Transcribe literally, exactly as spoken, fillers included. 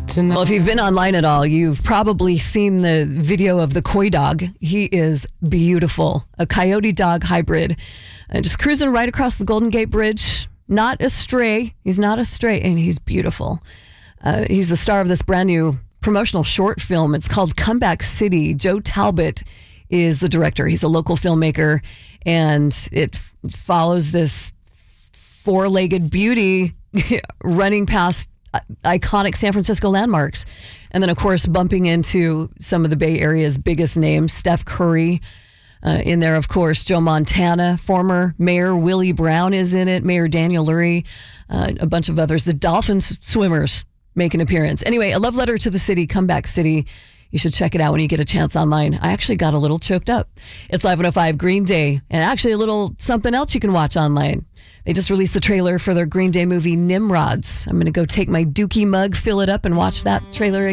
tonight. Well, if you've been online at all, you've probably seen the video of the koi dog. He is beautiful. A coyote dog hybrid. Uh, just cruising right across the Golden Gate Bridge. Not a stray. He's not a stray, and he's beautiful. Uh, he's the star of this brand new promotional short film. It's called Comeback City. Joe Talbot is the director. He's a local filmmaker, and it f- follows this four-legged beauty running past iconic San Francisco landmarks. And then, of course, bumping into some of the Bay Area's biggest names. Steph Curry uh, in there, of course. Joe Montana, former Mayor Willie Brown is in it. Mayor Daniel Lurie, uh, a bunch of others. The Dolphins swimmers make an appearance. Anyway, a love letter to the city, Comeback City. You should check it out when you get a chance online. I actually got a little choked up. It's Live one oh five Green Day, and actually a little something else you can watch online. They just released the trailer for their Green Day movie, Nimrods. I'm going to go take my Dookie mug, fill it up, and watch that trailer again.